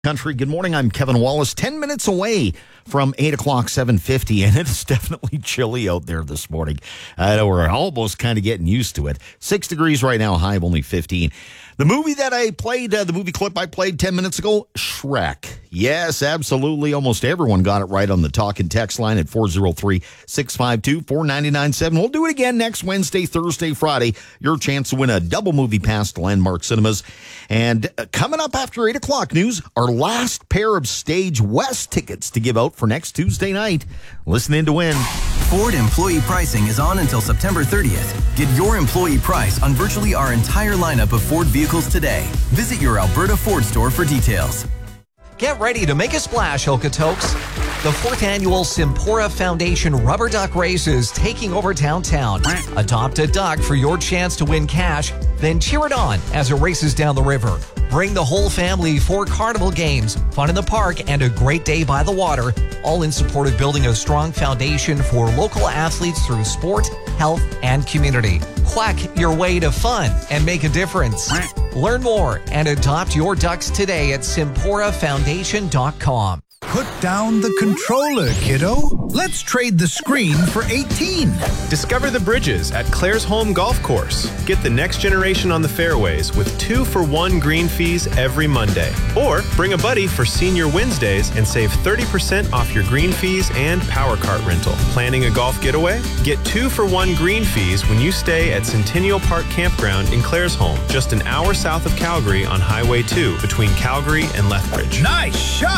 Country. Good morning. I'm Kevin Wallace. 10 minutes away from 8 o'clock, 7:50, and it's definitely chilly out there this morning. I know we're almost kind of getting used to it. 6 degrees right now, high of only 15. The movie that I played, the movie clip I played 10 minutes ago, Shrek. Yes, absolutely. Almost everyone got it right on the talk and text line at 403-652-4997. We'll do it again next Wednesday, Thursday, Friday. Your chance to win a double movie pass to Landmark Cinemas. And coming up after 8 o'clock news, our last pair of Stage West tickets to give out for next Tuesday night. Listen in to win. Ford employee pricing is on until September 30th. Get your employee price on virtually our entire lineup of Ford vehicles today. Visit your Alberta Ford store for details. Get ready to make a splash, Okotoks. The 4th annual Simpora Foundation Rubber Duck Race is taking over downtown. Adopt a duck for your chance to win cash, then cheer it on as it races down the river. Bring the whole family for carnival games, fun in the park, and a great day by the water, all in support of building a strong foundation for local athletes through sport, health, and community. Quack your way to fun and make a difference. Learn more and adopt your ducks today at SimporaFoundation.com. Put down the controller, kiddo. Let's trade the screen for 18. Discover the bridges at Claire's Home Golf Course. Get the next generation on the fairways with 2-for-1 green fees every Monday. Or bring a buddy for Senior Wednesdays and save 30% off your green fees and power cart rental. Planning a golf getaway? Get 2-for-1 green fees when you stay at Centennial Park Campground in Claire's Home, just an hour south of Calgary on Highway 2 between Calgary and Lethbridge. Nice shot!